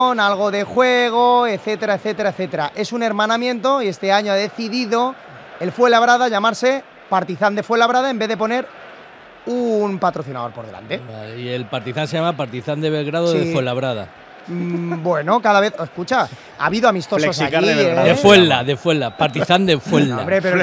algo de juego, etcétera, etcétera, etcétera. Es un hermanamiento y este año ha decidido el Fuenlabrada llamarse Partizan de Fuenlabrada en vez de poner un patrocinador por delante. Y el Partizan se llama Partizan de Belgrado de Fuenlabrada. Bueno, cada vez, escucha, ha habido amistosos allí. De Fuenla, Partizan de Fuenla. No, hombre, pero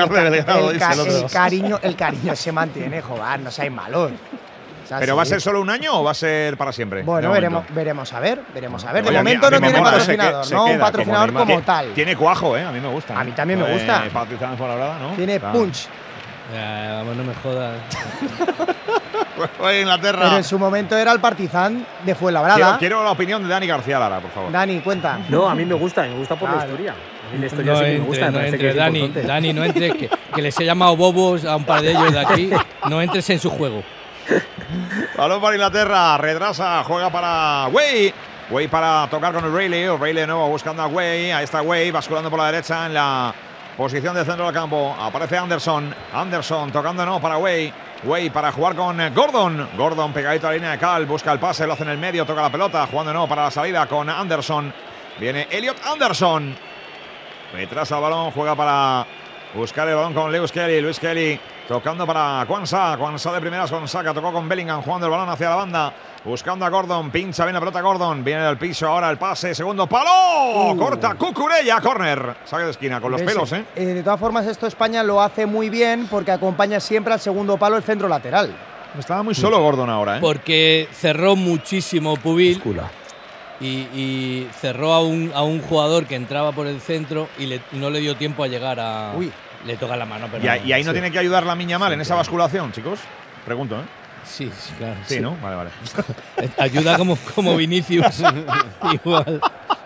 el cariño se mantiene, joder, no seáis malos. ¿Pero va a ser solo un año o va a ser para siempre? Bueno, veremos a ver. De momento no tiene patrocinador, ¿no? Un patrocinador como tal. Tiene cuajo, a mí me gusta. A mí también me gusta. Partizan Fuenlabrada, ¿no? Tiene punch. Vamos, no me jodas. Pues Inglaterra. Pero en su momento era el Partizan de Fuenlabrada. Quiero la opinión de Dani García Lara, por favor. Dani, cuenta. No, a mí me gusta por la historia. A mí la historia sí que me gusta. No entres, Dani, no entres, que les he llamado bobos a un par de ellos de aquí. No entres en su juego. Balón para Inglaterra, retrasa, juega para Way. Way para tocar con O'Reilly. O'Reilly de nuevo buscando a Way. Ahí está Way, basculando por la derecha en la posición de centro del campo. Aparece Anderson. Anderson tocando no para Way. Way para jugar con Gordon. Gordon pegadito a la línea de Cal. Busca el pase, lo hace en el medio, toca la pelota. Jugando no para la salida con Anderson. Viene Elliot Anderson. Retrasa el balón, juega para buscar el balón con Lewis Kelly. Lewis Kelly tocando para Kwanza. Kwanza de primeras con Saka. Tocó con Bellingham jugando el balón hacia la banda. Buscando a Gordon. Pincha bien la pelota Gordon. Viene del piso ahora el pase. Segundo palo. Corta Cucurella. Córner. Saque de esquina con los pelos, De todas formas, esto España lo hace muy bien porque acompaña siempre al segundo palo el centro lateral. Estaba muy solo Gordon ahora, Porque cerró muchísimo Pubil. Y cerró a un jugador que entraba por el centro y no le dio tiempo a llegar a… Le toca la mano. Pero y ahí no tiene que ayudar la Miña mal en esa basculación, chicos. Pregunto, Sí, claro. Sí, ¿no? Vale. Ayuda como Vinicius. Igual.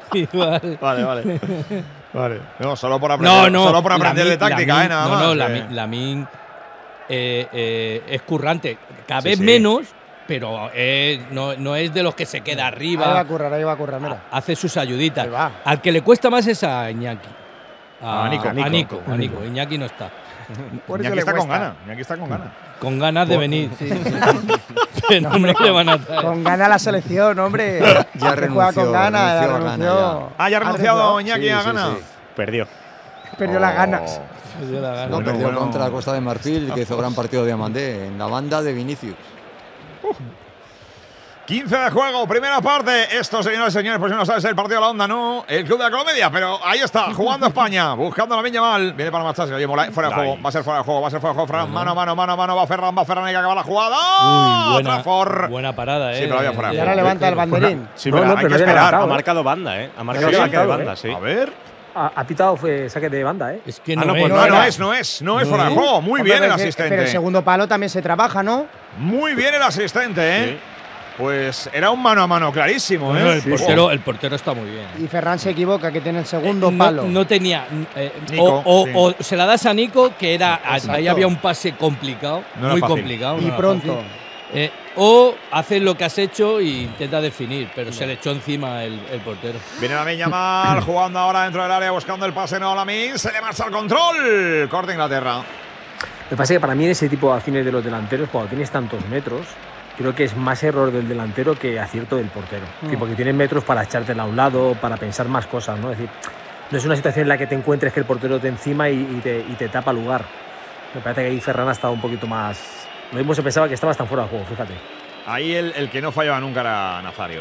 Vale. No, solo por aprender, solo por aprender de táctica, nada más. No, Lamin es currante. Cada vez menos, pero no es de los que se queda arriba. Ahí va a currar, mira. Hace sus ayuditas. Al que le cuesta más es a Iñaki. A Nico. Iñaki no está. Iñaki está con ganas. Con ganas de venir. Sí. Pero no le van a traer. Con ganas la selección, hombre. Ya renunció. Con ganas, renunció. ¿Ya ha renunciado Iñaki a Gana? Sí. Perdió las ganas. Perdió contra la Costa de Marfil, que hizo gran partido de Diamandé, en la banda de Vinicius. 15 de juego, primera parte. Esto, señores y señores, pues si no sabes el partido de la onda, no. El Club de la Comedia, pero ahí está, jugando España, buscando a la Viña Mal. Viene para marcharse, oye, fuera de juego. Va a ser fuera de juego, Fran. Mano a mano, va Ferran, hay que acabar la jugada. Buena parada, Sí, pero había fuera de Y juego. ahora levanta el banderín. Sí, pero hay que esperar. Ha marcado banda, Ha marcado saque de banda, sí. A ver. Ha pitado saque de banda, Es que no es fuera de juego. Muy bien el asistente. Pero el segundo palo también se trabaja, ¿no? Muy bien el asistente, Sí. Pues era un mano a mano clarísimo, Bueno, el portero está muy bien. Y Ferran se equivoca, que tiene el segundo palo. No tenía. Nico, o se la das a Nico, que era. Exacto. Ahí había un pase complicado. No era muy fácil. complicado. Y no era pronto. fácil. O haces lo que has hecho e intenta definir, pero se le echó encima el portero. Viene la Miña Mal, jugando ahora dentro del área, buscando el pase, no Lamin, se le marcha el control. Corta Inglaterra. Me pasa que para mí en ese tipo de acciones de los delanteros, cuando tienes tantos metros, creo que es más error del delantero que acierto del portero. Es decir, porque tienes metros para echártela a un lado, para pensar más cosas, ¿no? Es decir, no es una situación en la que te encuentres que el portero te encima y te tapa lugar. Me parece que ahí Ferran ha estado un poquito más… Lo mismo se pensaba que estabas tan fuera de juego, fíjate. Ahí el que no fallaba nunca era Nazario,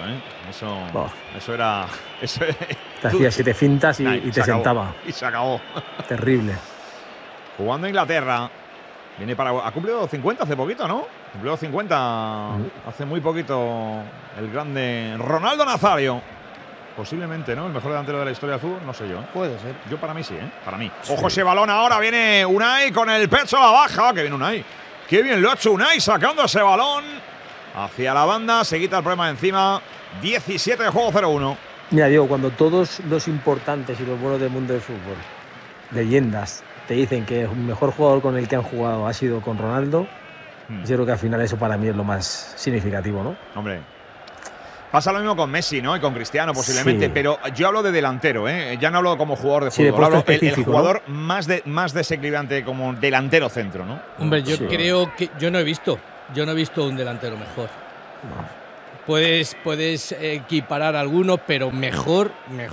Eso era… Te hacía 7 fintas y te sentaba. Y se acabó. Terrible. Jugando Inglaterra. Ha cumplido 50 hace poquito, ¿no? Cumplió 50 hace muy poquito el grande Ronaldo Nazario. Posiblemente, ¿no? El mejor delantero de la historia del fútbol, no sé yo. Puede ser. Yo para mí sí, Para mí. Ojo ese balón ahora, viene Unai con el pecho a la baja. Que viene Unai. Qué bien lo ha hecho Unai sacando ese balón hacia la banda. Se quita el problema de encima. 17 de juego, 0-1. Mira, Diego, cuando todos los importantes y los buenos del mundo del fútbol, leyendas, te dicen que el mejor jugador con el que han jugado ha sido con Ronaldo, yo creo que al final eso para mí es lo más significativo, ¿no? Hombre, pasa lo mismo con Messi, ¿no? Y con Cristiano posiblemente, Sí. Pero yo hablo de delantero, Ya no hablo como jugador de Sí, de fútbol, puesto hablo el específico, jugador más desequilibrante como delantero centro, ¿no? Hombre, yo creo que yo no he visto un delantero mejor. puedes equiparar algunos, pero mejor.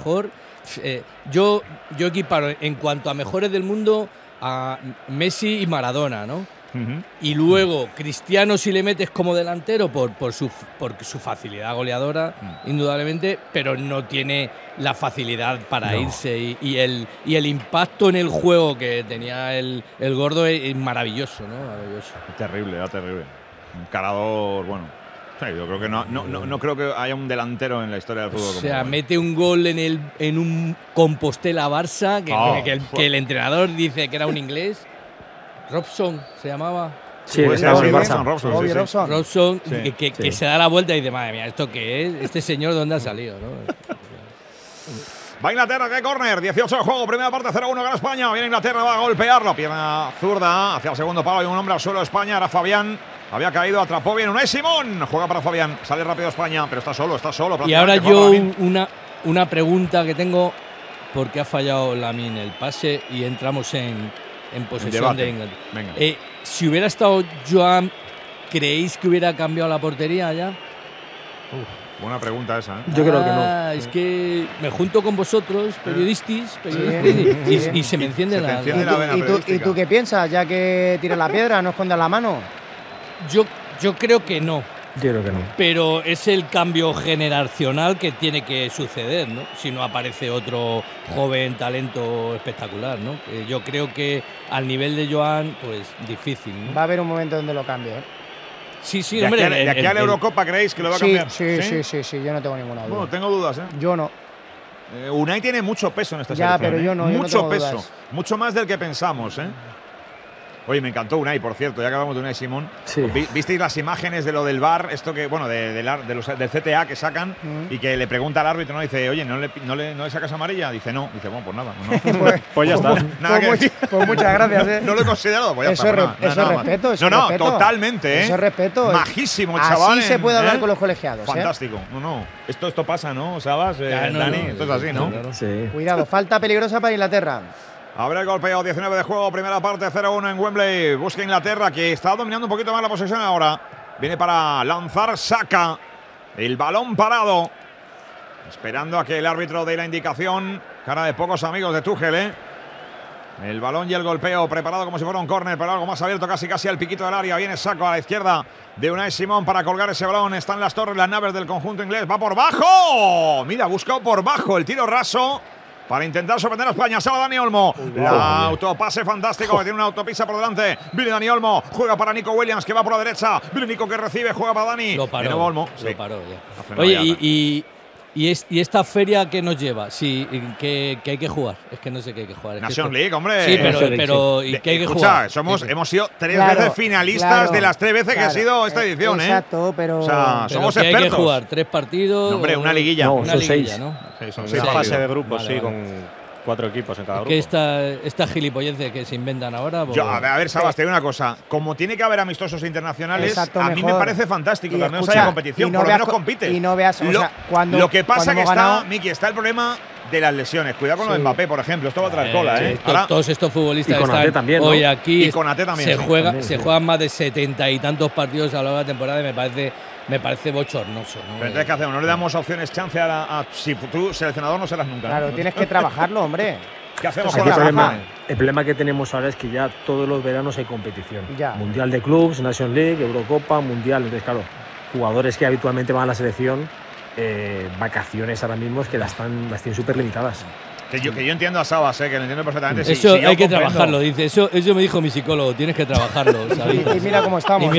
Yo equiparo en cuanto a mejores del mundo a Messi y Maradona, ¿no? Y luego Cristiano, si le metes como delantero por su facilidad goleadora, indudablemente, pero no tiene la facilidad para irse y el impacto en el juego que tenía el gordo es maravilloso, ¿no? Maravilloso. Terrible. Un carador, bueno. Sí, yo creo que no creo que haya un delantero en la historia del fútbol. O sea, mete un gol en un Compostela-Barça que el entrenador dice que era un inglés. Robson se llamaba. Sí, Robson. Robson, que se da la vuelta y dice, madre mía, ¿esto qué es? ¿Este señor dónde ha salido? ¿No? Va Inglaterra, que córner, 18 de juego, primera parte 0-1, gana España. Viene Inglaterra, va a golpearlo, pierna zurda hacia el segundo palo, hay un hombre al suelo de España, era Fabián. Había caído, atrapó bien Unai Simón. Juega para Fabián, sale rápido España, pero está solo. Y ahora yo una pregunta que tengo, ¿por qué ha fallado Lamine el pase? Y entramos en posesión de Inglaterra. Si hubiera estado Joan, ¿creéis que hubiera cambiado la portería ya? Buena pregunta esa, ¿eh? Yo creo que no. Es que me junto con vosotros, periodistas, y se me enciende la vena periodística. ¿Y tú qué piensas? Ya que tiras la piedra, no escondas la mano. Yo creo que no. Yo creo que no. Pero es el cambio generacional que tiene que suceder, ¿no? Si no aparece otro joven talento espectacular, ¿no? Yo creo que al nivel de Joan, pues difícil, ¿no? Va a haber un momento donde lo cambie, ¿eh? Sí, de hombre. De aquí a la Eurocopa, ¿creéis que lo va a cambiar? Sí, yo no tengo ninguna duda. Bueno, tengo dudas, ¿eh? Yo no. Unai tiene mucho peso en esta selección. Ya, pero yo no. Mucho yo no peso. Dudas. Mucho más del que pensamos, ¿eh? Oye, me encantó Unai, por cierto, ya acabamos de Unai Simón. Sí. ¿Visteis las imágenes de lo del VAR? Esto que, bueno, del CTA que sacan y que le pregunta al árbitro, ¿no? Dice, oye, ¿no le sacas amarilla? Dice, no. Dice, bueno, pues nada. No. Pues ya está. Pues muchas gracias, ¿eh? No lo he considerado, pues ya eso está. Eso es respeto. Totalmente, ¿eh? Eso es respeto. Majísimo el chaval. Así se puede hablar con los colegiados. Fantástico. Esto pasa, ¿no? ¿Sabes, Dani? Esto es así, ¿no? Claro. Sí. Cuidado, falta peligrosa para Inglaterra. Habrá el golpeo, 19 de juego, primera parte, 0-1 en Wembley. Busca Inglaterra, que está dominando un poquito más la posesión ahora. Viene para lanzar Saka. El balón parado. Esperando a que el árbitro dé la indicación. Cara de pocos amigos de Tuchel, ¿eh? El balón y el golpeo preparado como si fuera un córner, pero algo más abierto, casi al piquito del área. Viene Saka a la izquierda de Unai Simón para colgar ese balón. Están las torres, las naves del conjunto inglés. Va por bajo. Mira, ha buscado por bajo el tiro raso para intentar sorprender a España. Sale Dani Olmo. La autopase fantástico, que tiene una autopista por delante. Viene Dani Olmo, juega para Nico Williams, que va por la derecha. Viene Nico, que recibe, juega para Dani. Lo paró. Viene Olmo. Lo paró ya. Oye, ¿y esta feria qué nos lleva? Sí, que hay que jugar. Es que no sé qué hay que jugar. Nations League, hombre. Sí, pero ¿y qué hay que jugar? Hemos sido 3 veces finalistas de las 3 veces que ha sido esta edición, Exacto, pero… O sea, somos expertos. Hay que jugar 3 partidos. No, hombre, una liguilla. No, una son liguilla, 6. ¿no? Sí, son 6 fase de grupos, vale, sí, vale. con 4 equipos en cada grupo. Que estas gilipolleces que se inventan ahora… Yo, a ver, Sabas, te digo una cosa. Como tiene que haber amistosos internacionales, exacto, a mí me parece fantástico que al menos haya competición, por lo menos compites. Y no veas… Lo que pasa que está, Miki, está el problema de las lesiones. Cuidado con lo de Mbappé, por ejemplo. Esto va a traer cola, ¿eh? Todos estos futbolistas y Konaté están también, ¿no? hoy aquí. Y Konaté también. Se juegan más de 70 y tantos partidos a lo largo de la temporada y me parece bochornoso, ¿no? Pero entonces, ¿qué hacemos? No le damos opciones, chance si tú seleccionador no serás nunca. Claro, tienes que trabajarlo, hombre. ¿Qué hacemos Aquí con las opciones? El problema que tenemos ahora es que ya todos los veranos hay competición. Ya. Mundial de clubs, Nations League, Eurocopa, Mundial. Entonces, claro, jugadores que habitualmente van a la selección, vacaciones ahora mismo es que las tienen súper limitadas. Que yo entiendo a Sabas, que lo entiendo perfectamente. Eso hay que trabajarlo, dice. Eso me dijo mi psicólogo, tienes que trabajarlo, ¿sabes? Y mira cómo estamos.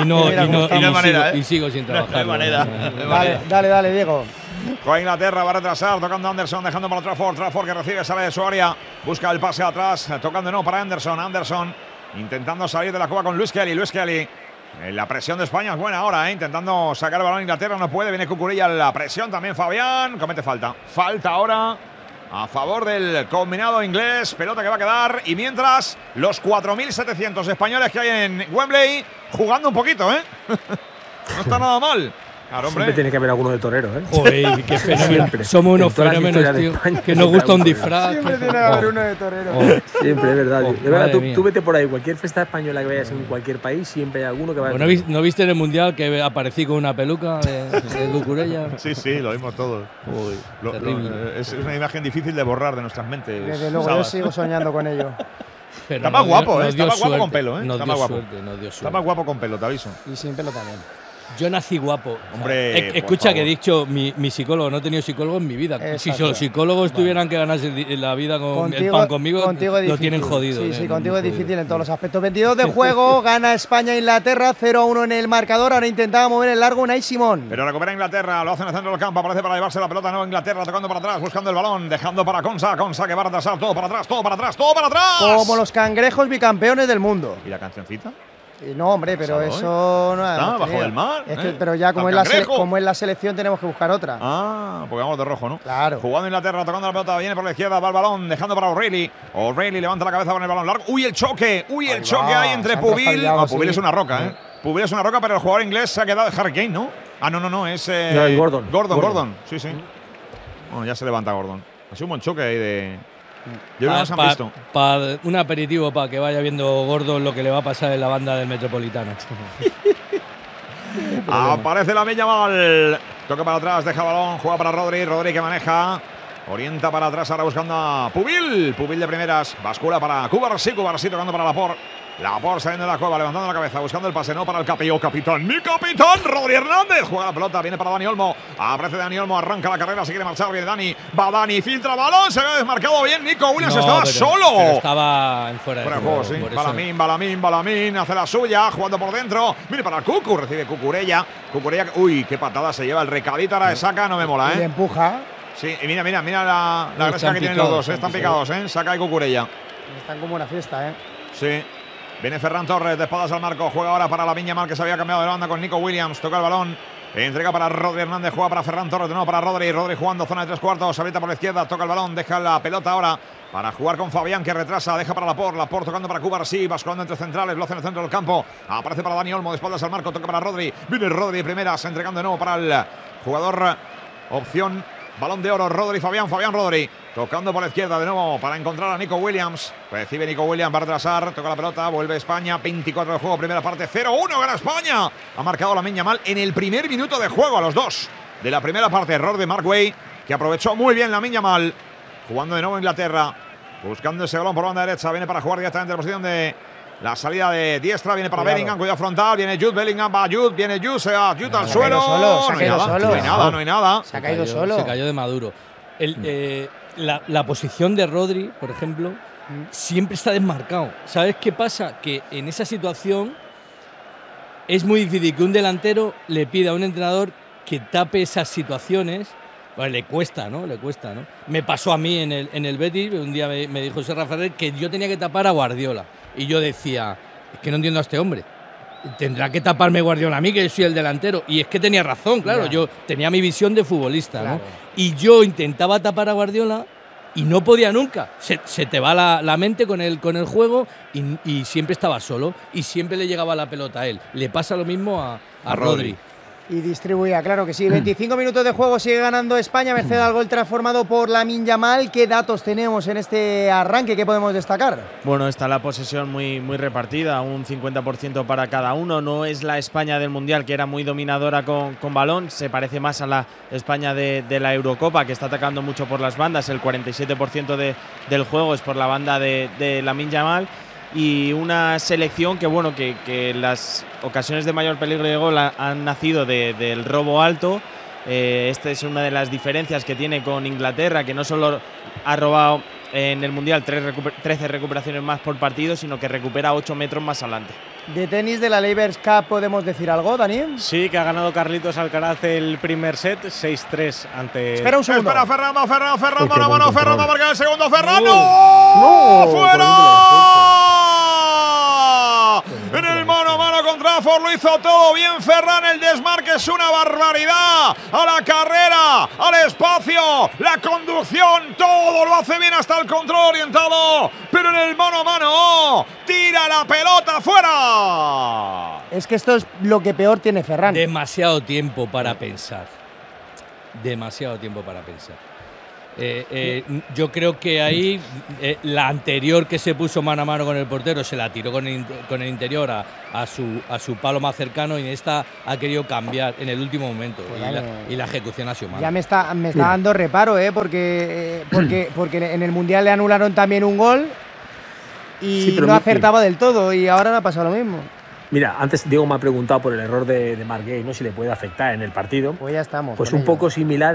Y sigo sin trabajarlo. Dale, Diego. Con Inglaterra va a retrasar, tocando Anderson, dejando para Trafford que recibe, sale de su área, busca el pase atrás, tocando no para Anderson, intentando salir de la cueva con Luis Kelly. La presión de España es buena ahora, intentando sacar el balón a Inglaterra, no puede, viene Cucurella, la presión también Fabián, comete falta ahora a favor del combinado inglés, pelota que va a quedar, y mientras los 4.700 españoles que hay en Wembley jugando un poquito, no está nada mal. Claro, hombre. Siempre tiene que haber alguno de torero, ¿eh? Joder, qué fenómeno. Siempre. Somos unos En todas las fenómenos, historias de tío. España Que nos siempre gusta un hay uno. disfraz. Siempre tiene que haber uno de torero. Siempre, es verdad. Oh, De verdad, madre tú vete por ahí, cualquier fiesta española que vayas en cualquier país, siempre hay alguno que va a Bueno, ¿no viste en el Mundial que aparecí con una peluca de Cucurella? Sí, lo vimos todos. Terrible. Es una imagen difícil de borrar de nuestras mentes. Desde luego, yo Sabas. sigo soñando con ello. Pero Está más guapo, nos está dio más guapo con suerte, pelo, Nos está dio más guapo. suerte, nos dio Está suerte. más guapo con pelo, te aviso. Y sin pelo también. Yo nací guapo. Hombre, por escucha que he favor. dicho mi psicólogo, no he tenido psicólogo en mi vida. Si Exacto. los psicólogos tuvieran que ganarse la vida con el pan conmigo, contigo es lo difícil. tienen jodido. Sí, contigo es difícil en todos los aspectos. 22 de juego, gana España-Inglaterra, 0-1 en el marcador. Ahora intentaba mover el largo Unai Simón. Pero recupera Inglaterra, lo hace en el centro del campo, aparece para llevarse la pelota, nueva Inglaterra, tocando para atrás, buscando el balón, dejando para Konsa que va a retrasar, todo para atrás, todo para atrás, todo para atrás. Como los cangrejos bicampeones del mundo. ¿Y la cancioncita? No, hombre, pero Pasado, eso no Está hemos bajo tenido. del mar. Es que, pero ya como es, como es la selección tenemos que buscar otra. Ah, porque vamos de rojo, ¿no? Claro. Jugando Inglaterra, tocando la pelota, viene por la izquierda, va el balón, dejando para O'Reilly. O'Reilly levanta la cabeza con el balón largo. ¡Uy, el choque! ¡Uy, el Ahí choque va, hay entre se han Pubil! trasfallado, Pubil sí. es una roca, ¿eh? Pubil es una roca, pero el jugador inglés se ha quedado de Harry Kane, ¿no? Ah, no, es. No, es Gordon. Gordon. Sí. Bueno, ya se levanta Gordon. Ha sido un buen choque ahí de. Yo creo que no se han visto. Para un aperitivo para que vaya viendo Gordon lo que le va a pasar en la banda del Metropolitano. Aparece la Milla Mal. Toca para atrás, deja balón, juega para Rodri. Rodri que maneja. Orienta para atrás, ahora buscando a Pubil. Pubil de primeras. Bascula para Cubarsí tocando para Laporte. Laporte saliendo de la cueva, levantando la cabeza, buscando el pase, no para el capillo. Capitán, mi capitán, Rodri Hernández. Juega la pelota, viene para Dani Olmo. Aparece Dani Olmo, arranca la carrera, se quiere marchar, viene Dani. Va Dani, filtra balón, se ha desmarcado bien. Nico Williams estaba solo. Pero estaba en fuera de juego, sí. Balamín, hace la suya, jugando por dentro. Mire para Cucu, recibe Cucurella. Uy, qué patada se lleva el recadito ahora de Saka, no me mola, Y le ¿eh? empuja. Sí, y mira la gresca que tienen los dos, están picados, ¿eh? Saka y Cucurella. Están como una fiesta, ¿eh? Sí. Viene Ferran Torres, de espaldas al marco. Juega ahora para la Viña Mal, que se había cambiado de banda con Nico Williams. Toca el balón. Entrega para Rodri Hernández. Juega para Ferran Torres. De nuevo para Rodri. Rodri jugando zona de tres cuartos. Habilita por la izquierda. Toca el balón. Deja la pelota ahora para jugar con Fabián, que retrasa. Deja para Laporte. Laporte tocando para Cubarsí. Basculando entre centrales. Lo hace en el centro del campo. Aparece para Dani Olmo, de espaldas al marco. Toca para Rodri. Viene Rodri de primeras. Entregando de nuevo para el jugador. Opción. Balón de oro. Rodri, Fabián, Rodri. Tocando por la izquierda de nuevo para encontrar a Nico Williams. Recibe Nico Williams, va a retrasar. Toca la pelota, vuelve España. 24 de juego, primera parte, 0-1, gana España. Ha marcado la Miña Mal en el primer minuto de juego a los dos de la primera parte. Error de Mark Way, que aprovechó muy bien la Miña Mal. Jugando de nuevo Inglaterra. Buscando ese balón por banda derecha. Viene para jugar directamente en la posición de la salida de diestra. Viene para Bellingham, cuidado frontal. Viene Jude, Bellingham, va Jude. Viene Jude, se va Jude al suelo. Se ha caído solo. No hay nada. Se ha caído solo. Se cayó de Maduro. La posición de Rodri, por ejemplo, siempre está desmarcado. ¿Sabes qué pasa? Que en esa situación es muy difícil que un delantero le pida a un entrenador que tape esas situaciones. Pues le cuesta, ¿no? Me pasó a mí en el Betis. Un día me dijo Serra Ferrer que yo tenía que tapar a Guardiola. Y yo decía, es que no entiendo a este hombre. Tendrá que taparme Guardiola a mí, que yo soy el delantero. Y es que tenía razón, claro. Yo tenía mi visión de futbolista, claro, ¿no? Y yo intentaba tapar a Guardiola y no podía nunca. Se te va la mente con el juego y siempre estaba solo y siempre le llegaba la pelota a él. Le pasa lo mismo a Rodri. Y distribuía, claro que sí. 25 minutos de juego, sigue ganando España, merced al gol transformado por Lamine Yamal. ¿Qué datos tenemos en este arranque que podemos destacar? Bueno, está la posesión muy repartida, un 50% para cada uno. No es la España del Mundial, que era muy dominadora con balón. Se parece más a la España de la Eurocopa, que está atacando mucho por las bandas. El 47% del juego es por la banda de Lamine Yamal. Y una selección que las ocasiones de mayor peligro de gol han nacido del robo alto. Esta es una de las diferencias que tiene con Inglaterra, que no solo ha robado en el Mundial 13 recuperaciones más por partido, sino que recupera 8 metros más adelante. De tenis de la Leibers Cup, ¿podemos decir algo, Dani? Sí, que ha ganado Carlitos Alcaraz el primer set, 6-3 ante… Espera un segundo. Espera, Ferran, va a marcar el segundo, Ferran. ¡No! ¡Fuera! En el mano a mano contra Trafford, lo hizo todo bien Ferran, el desmarque es una barbaridad, a la carrera, al espacio, la conducción, todo lo hace bien hasta el control orientado, pero en el mano a mano, tira la pelota fuera. Es que esto es lo que peor tiene Ferran. Demasiado tiempo para pensar. Demasiado tiempo para pensar. Yo creo que ahí la anterior que se puso mano a mano con el portero se la tiró con el interior a su palo más cercano, y esta ha querido cambiar en el último momento, pues y la ejecución ha sido mala. Ya me está dando reparo, porque en el Mundial le anularon también un gol y no acertaba del todo, y ahora le ha pasado lo mismo. Mira, antes Diego me ha preguntado por el error de Marc Guéhi, ¿no? Si le puede afectar en el partido. Pues ya estamos. Pues un poco similar